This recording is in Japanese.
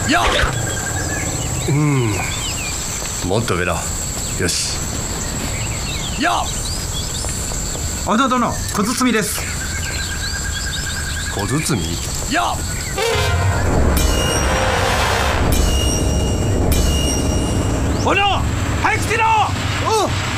やっ、もっと上だ。よし。やっ、 織田殿、小包です。 小包？やっ、 織田、早く来てろ。 おう。